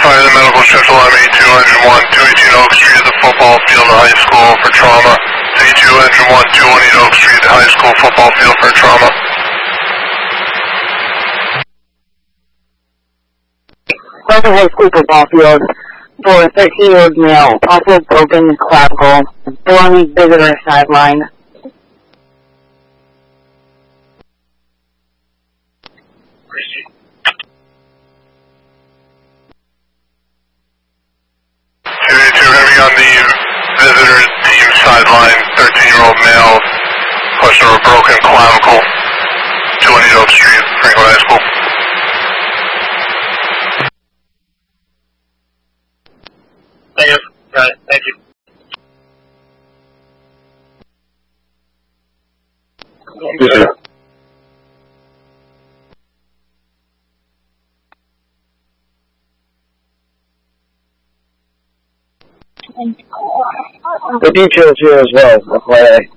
Fire the medical shuttle on A2 engine 1, 218 Oak Street at the football field at high school for trauma. A2 engine 1, 218 Oak Street at high school football field for trauma. Fire high school football field for a 13-year-old male, also broken clavicle, along visitor sideline. On the visitors team sideline, 13-year-old male, question of a broken clavicle, 218 Oak Street, Franklin High School. Thank you. Got it. Thank you. Yes, sir. The details here as well, FYI.